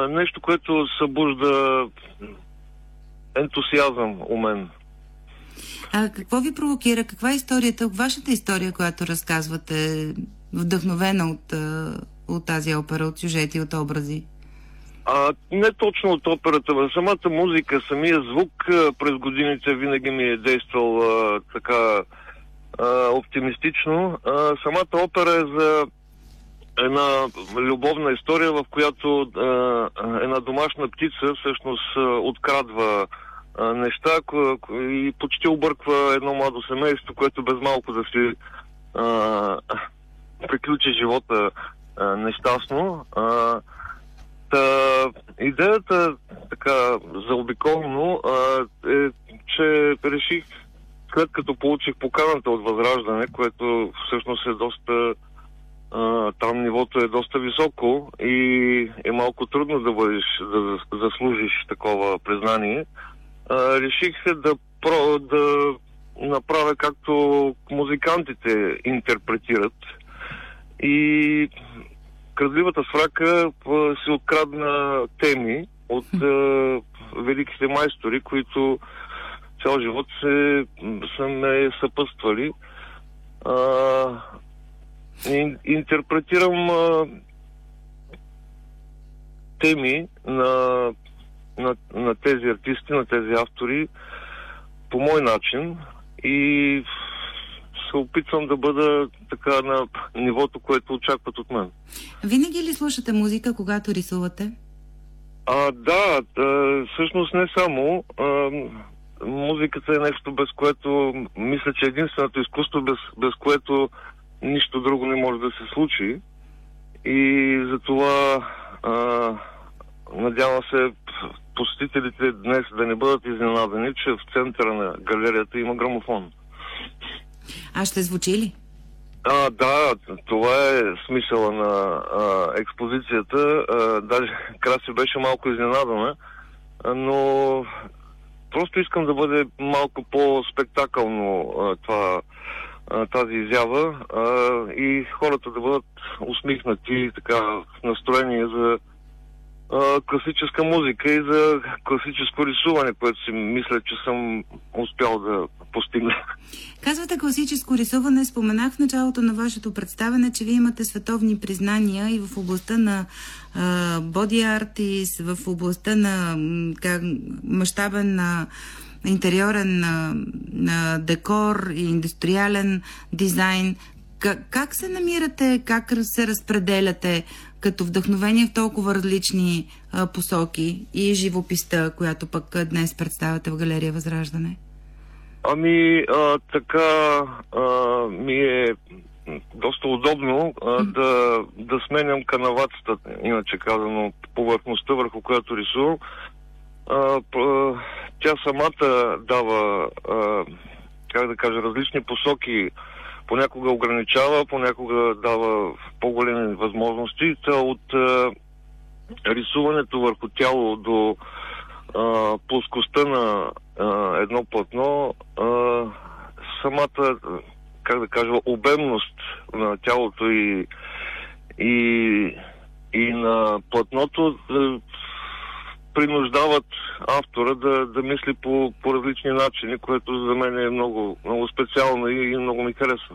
нещо, което събужда ентусиазъм у мен. Какво ви провокира? Каква е историята, вашата история, която разказвате, вдъхновена от тази опера, от сюжети, от образи? Не точно от операта, но самата музика, самия звук през годините винаги ми е действал така оптимистично. Самата опера е за една любовна история, в която една домашна птица всъщност открадва неща и почти обърква едно младо семейство, което без малко да си приключи живота нещастно. Идеята така заобиколно е, че реших, след като получих поканата от Възраждане, което всъщност е доста там нивото е доста високо и е малко трудно да бъдеш, да заслужиш такова признание, реших се да направя както музикантите интерпретират. И Крадливата сврака се открадна теми от великите майстори, които цял живот са ме съпътствали. Интерпретирам теми на тези артисти, на тези автори по мой начин и се опитвам да бъда така на нивото, което очакват от мен. Винаги ли слушате музика, когато рисувате? Да, всъщност не само. Музиката е нещо, без което мисля, че единственото изкуство, без което нищо друго не може да се случи. И затова надявам се посетителите днес да не бъдат изненадани, че в центъра на галерията има грамофон. Ще звучи ли? Да, това е смисъла на експозицията. Даже Краси беше малко изненадана, но просто искам да бъде малко по-спектакълно тази изява и хората да бъдат усмихнати, така в настроение за класическа музика и за класическо рисуване, което си мисля, че съм успял да постигна. Казвате класическо рисуване. Споменах в началото на вашето представяне, че вие имате световни признания и в областта на боди артист, в областта на мащабен на интериорен на декор и индустриален дизайн. Как се намирате, как се разпределяте като вдъхновение в толкова различни посоки и живописта, която пък днес представяте в галерия Възраждане? Така ми е доста удобно да сменям канавацата, иначе казано, повърхността, върху която рисувам. Тя самата дава, различни посоки. Понякога ограничава, понякога дава по-големи възможности. От рисуването върху тяло до плоскостта на едно платно, самата, обемност на тялото и на платното принуждават автора да мисли по различни начини, което за мен е много, много специално и много ми харесва.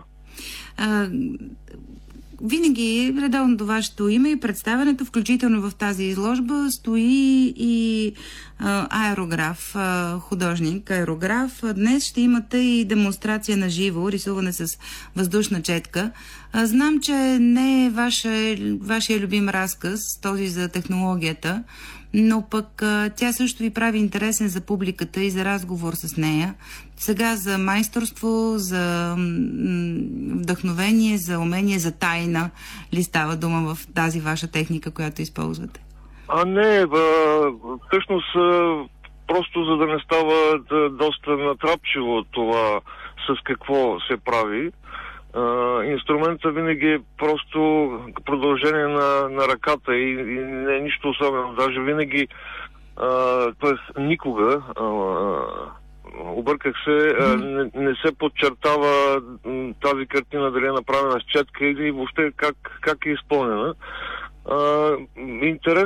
Винаги редовно до вашето име и представянето, включително в тази изложба, стои и аерограф, художник, аерограф. Днес ще имате и демонстрация на живо, рисуване с въздушна четка. Знам, че не е вашия любим разказ, този за технологията, но пък тя също ви прави интересен за публиката и за разговор с нея. Сега за майсторство, за вдъхновение, за умение, за тайна ли става дума в тази ваша техника, която използвате? Не, всъщност просто за да не става доста натрапчиво това с какво се прави. Инструментът винаги е просто продължение на ръката и не е нищо особено. Даже винаги, т.е. никога, обърках се, не се подчертава тази картина дали е направена с четка или въобще как е изпълнена. Интерес